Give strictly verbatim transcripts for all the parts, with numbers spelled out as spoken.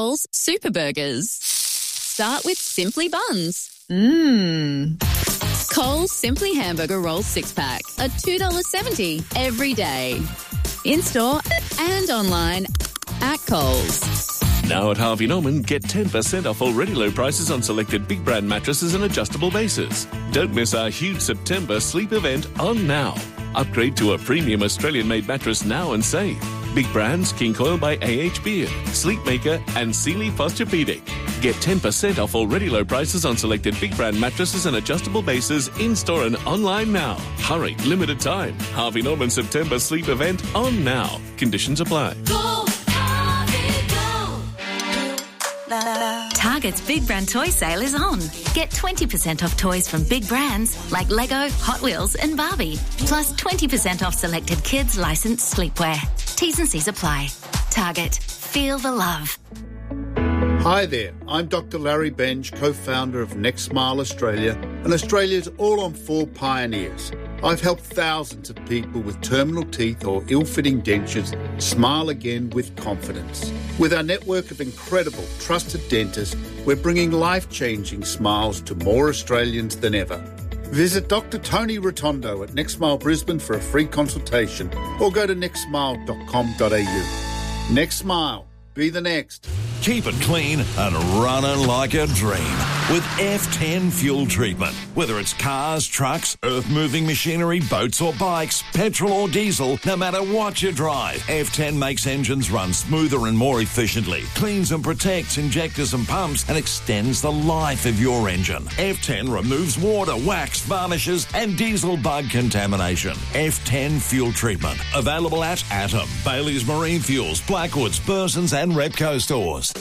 Coles Super Burgers. Start with Simply Buns. Mmm. Coles Simply Hamburger Rolls six-pack are two dollars seventy every day. In-store and online at Coles. Now at Harvey Norman, get ten percent off already low prices on selected big brand mattresses and adjustable bases. Don't miss our huge September sleep event on now. Upgrade to a premium Australian-made mattress now and save. Big brands, King Coil by A H Beard, Sleepmaker and Sealy Posturepedic. Get ten percent off already low prices on selected big brand mattresses and adjustable bases in-store and online now. Hurry, limited time. Harvey Norman September sleep event on now. Conditions apply. Go, Harvey, go. Target's Big Brand Toy Sale is on. Get twenty percent off toys from big brands like Lego, Hot Wheels and Barbie. Plus twenty percent off selected kids licensed sleepwear. T's and C's apply. Target. Feel the love. Hi there, I'm Doctor Larry Benj, co-founder of Next Smile Australia and Australia's all-on-four pioneers. I've helped thousands of people with terminal teeth or ill-fitting dentures smile again with confidence. With our network of incredible, trusted dentists, we're bringing life-changing smiles to more Australians than ever. Visit Doctor Tony Rotondo at Next Smile Brisbane for a free consultation or go to next smile dot com dot a u. Next Smile. Be the next. Keep it clean and running like a dream with F ten fuel treatment. Whether it's cars, trucks, earth-moving machinery, boats or bikes, petrol or diesel, no matter what you drive, F ten makes engines run smoother and more efficiently, cleans and protects injectors and pumps, and extends the life of your engine. F ten removes water, wax, varnishes and diesel bug contamination. F ten fuel treatment. Available at Atom, Bailey's Marine Fuels, Blackwoods, Burson's and Repco stores.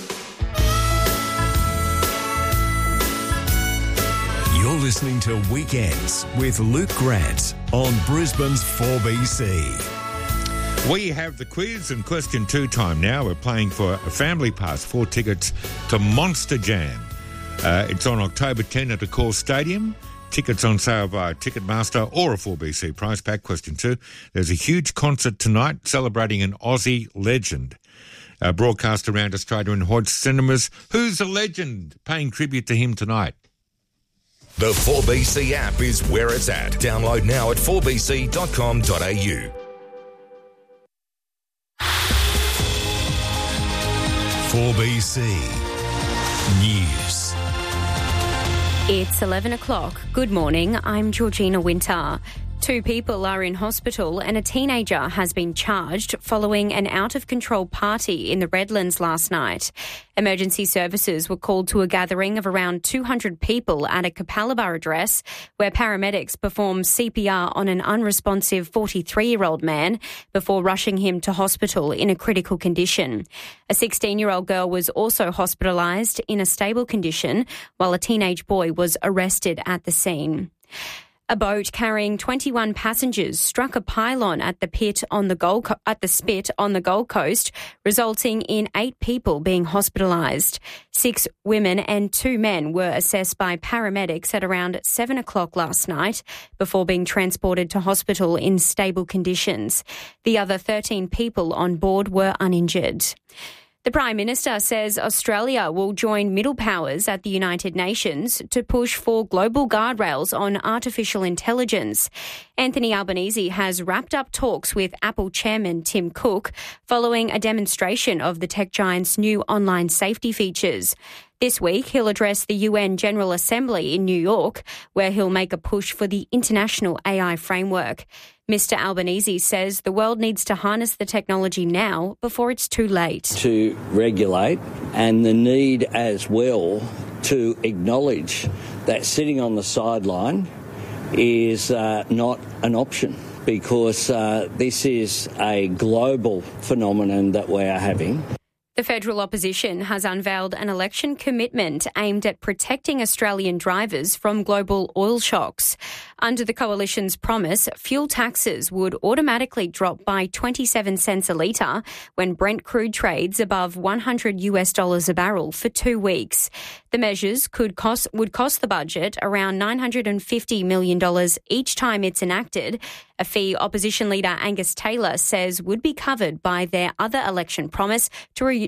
You're listening to Weekends with Luke Grant on Brisbane's four B C. We have the quiz and question two time now. We're playing for a family pass, four tickets to Monster Jam. Uh, it's on October tenth at the Core Stadium. Tickets on sale via Ticketmaster or a four B C prize pack. Question two. There's a huge concert tonight celebrating an Aussie legend. Uh, broadcast around Australia in Hodge cinemas. Who's a legend? Paying tribute to him tonight. The four B C app is where it's at. Download now at four b c dot com dot a u. four B C News. It's eleven o'clock. Good morning. I'm Georgina Winter. Two people are in hospital and a teenager has been charged following an out-of-control party in the Redlands last night. Emergency services were called to a gathering of around two hundred people at a Capalaba address where paramedics performed C P R on an unresponsive forty-three-year-old man before rushing him to hospital in a critical condition. A sixteen-year-old girl was also hospitalised in a stable condition while a teenage boy was arrested at the scene. A boat carrying twenty-one passengers struck a pylon at the pit on the Gold Co- at the Spit on the Gold Coast, resulting in eight people being hospitalised. Six women and two men were assessed by paramedics at around seven o'clock last night before being transported to hospital in stable conditions. The other thirteen people on board were uninjured. The Prime Minister says Australia will join middle powers at the United Nations to push for global guardrails on artificial intelligence. Anthony Albanese has wrapped up talks with Apple chairman Tim Cook following a demonstration of the tech giant's new online safety features. This week, he'll address the U N General Assembly in New York, where he'll make a push for the international A I framework. Mister Albanese says the world needs to harness the technology now before it's too late. To regulate, and the need as well to acknowledge that sitting on the sideline is uh, not an option, because uh, this is a global phenomenon that we are having. The federal opposition has unveiled an election commitment aimed at protecting Australian drivers from global oil shocks. Under the coalition's promise, fuel taxes would automatically drop by twenty-seven cents a litre when Brent crude trades above one hundred US dollars a barrel for two weeks. The measures could cost would cost the budget around nine hundred fifty million dollars each time it's enacted, a fee opposition leader Angus Taylor says would be covered by their other election promise to re-